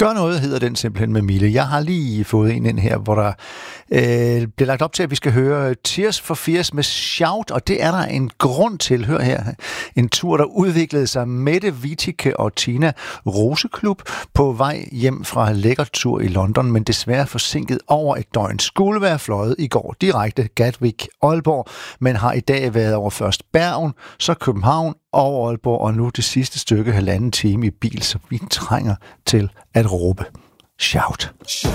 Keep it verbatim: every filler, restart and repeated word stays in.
Gør noget hedder den simpelthen med Mille. Jeg har lige fået en ind her, hvor der øh, bliver lagt op til, at vi skal høre Tears for Fears med Shout, og det er der en grund til. Hør her. En tur, der udviklede sig Mette Witticke og Tina Roseklub på vej hjem fra lækker tur i London, men desværre forsinket over et døgn. Skulle være fløjet i går direkte Gatwick Aalborg, men har i dag været over først Bergen, så København og Aalborg, og nu det sidste stykke halvanden time i bil, så vi trænger til at råbe Shout.